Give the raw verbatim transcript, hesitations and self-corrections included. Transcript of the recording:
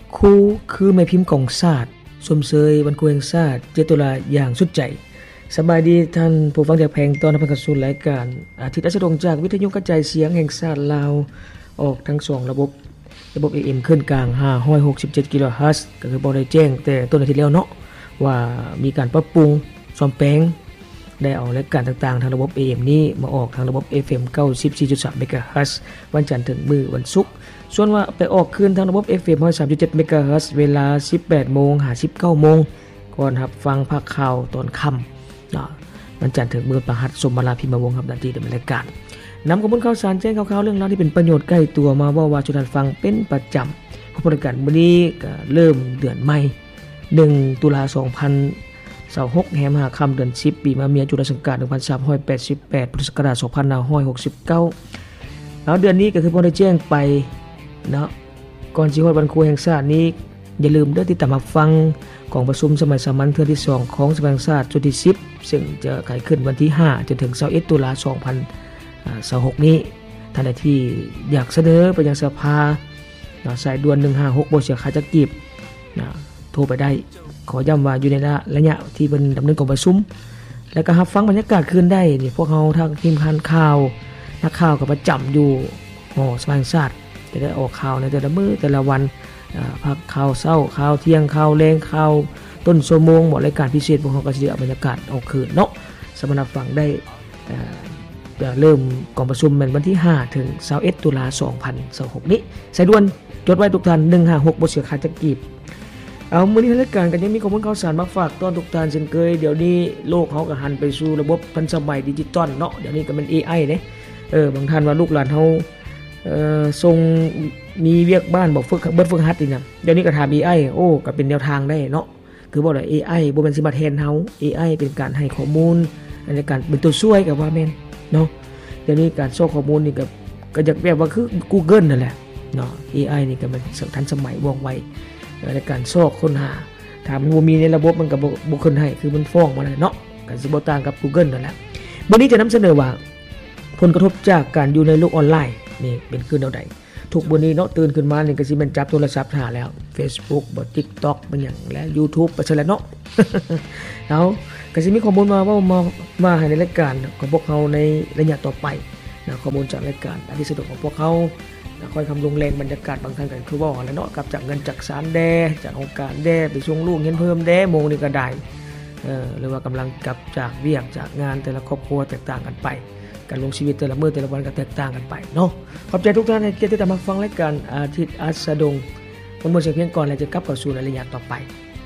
ครูคือไม่พิมพ์ของศาสตร์สมเสยวันครูแห่งศาสตร์เจตุลาอย่างสุดใจสบายดีท่านผู้ฟังจากแพงตอนรับเข้าสู่รายการอาทิตย์อัสดงจากวิทยุกระจายเสียงแห่งชาติลาวออกทั้งสองระบบระบบ เอ เอ็ม ขึ้นกลางห้าร้อยหกสิบเจ็ดกิโลเฮิรตซ์ก็คือบ่ได้แจ้งแต่ต้นอาทิตย์แล้วเนาะว่ามีการปรับปรุงซ่อมแปลงได้เอารายการต่างๆทางระบบ เอ เอ็ม นี้มาออกทางระบบ เอฟ เอ็ม เก้าสิบสี่จุดสาม เมกะเฮิรตซ์วันจันทร์ถึงมื้อวันศุกร์ส่วนว่าไปออกคืนทางระบบ เอฟ เอ็ม หนึ่งร้อยสามจุดเจ็ด เมกะเฮิรตซ์เวลา สิบแปดโมง ห้าสิบเก้าโมงก่อนรับฟังภาคข่าวตอนค่ำเนาะวันจันทร์ถึงมื้อพฤหัสสมมาลาพิมพ์วงศ์ครับหน้าที่ดำเนินรายการนำข้อมูลข่าวสารแจ้งข่าวๆเรื่องราวที่เป็นประโยชน์ใกล้ตัวมาว่าว่าจุดฟังเป็นประจำผู้บริการมื้อนี้ก็เริ่มเดือนใหม่หนึ่งตุลาคมสองพันยี่สิบหกแฮมหาค่ำเดือนสิบปีมะเมียจุลศักราชหนึ่งพันสามร้อยแปดสิบแปดพุทธศักราชสองพันห้าร้อยหกสิบเก้าแล้วเดือนนี้ก็คือบ่ได้แจ้งไปเนาะก่อนสิฮอดวันครูแห่งชาตินี้อย่าลืมเด้อติดตามรับฟังของประชุมสมัยสามัญเทื่อที่สองของสภาแห่งชาติจุดที่สิบซึ่งจะเกิดขึ้นวันที่ห้าจนถึงยี่สิบเอ็ดตุลาคมสองพันยี่สิบหกนี้ท่านใดที่อยากเสนอไปยังสภาสายด่วนหนึ่งห้าหกบ่เสียค่าจักกีบโทรไปได้ขอย้ำว่าอยู่ในระยะที่เพิ่นดำเนินการประชุมแล้วก็รับฟังบรรยากาศคืนได้นี่พวกเฮาทางทีมข่าวข่าวนักข่าวก็ประจำอยู่หอสภาแห่งชาติจะได้ออกข่าวในแต่ละมื้อแต่ละวันพักข่าวเช้าข่าวเที่ยงข่าวแลงข่าวต้นชั่วโมงหมดรายการพิเศษพวกเฮาก็สิเอาบรรยากาศออกคืนเนาะสำหรับฟังได้เอ่อจะเริ่มกองประชุมวันที่ห้าถึงยี่สิบเอ็ดตุลาคมสองพันยี่สิบหกนี้สายด่วนจดไว้ทุกท่านหนึ่งห้าหกบ่เสียค่าจักกีบเอามื้อนี้รายการก็ยังมีข้อมูลข่าวสารมาฝากต้อนทุกท่านเช่นเคยเดี๋ยวนี้โลกเฮาก็หันไปสู่ระบบทันสมัยดิจิตอลเนาะเดี๋ยวนี้ก็เป็น เอ ไอ เด้เออบางท่านว่าลูกหลานเฮาเอ่อส่งมีเวียกบ้านบอกฝึกเบิดฝึกหัดนี่นะเดี๋ยวนี้ก็ถาม เอ ไอ โอ้ก็เป็นแนวทางได้เนาะคือบ่ได้ เอ ไอ บ่แม่นสิมาแทนเฮา เอ ไอ เป็นการให้ข้อมูลในการเป็นตัวช่วยก็ว่าแม่นเนาะเดี๋ยวนี้การส่งข้อมูลนี่ก็ก็อยากแบบว่าคือ Google นั่นแหละเนาะ เอ ไอ นี่ก็มันทันสมัยว่องไวในการซอกค้นหาถ้ามันบ่มีในระบบมันก็บ่บ่ขึ้นให้คือมันฟ้องมาแล้วเนาะก็สิบ่ต่างกับ Google นั่นแหละมื้อนี้จะนำเสนอว่าผลกระทบจากการอยู่ในโลกออนไลน์นี่เป็นคือแนวใดทุกมื้อนี้เนาะตื่นขึ้นมานี่ก็สิแม่นจับโทรศัพท์หาแล้ว Facebook บ่ TikTok บ่หยังและ YouTube ไปซะแล้วเนาะ แล้วก็สิมีข้อมูลมาว่ามาว่าให้ในรายการของพวกเฮาในระยะต่อไปนะข้อมูลจากรายการอันที่สะดวกของพวกเฮาค่อยคำลงแรงบรรยากาศบางท่านกันคือว่าแล้วเนาะกับจากเงินจากศาลแดจากองค์การแดไปส่งลูกเงินเพิ่มแดโมงนี่ก็ได้เอ่อหรือว่ากำลังกลับจากเวียกจากงานแต่ละครอบครัวแตกต่างกันไปการลงชีวิตแต่ละมื้อแต่ละวันก็แตกต่างกันไปเนาะขอบใจทุกท่านที่ติดตามมาฟังรายการอาทิตย์อัสดงผมหมดเสียงเพียงก่อนแล้วจะกลับเข้าสู่รายละเอียดต่อไป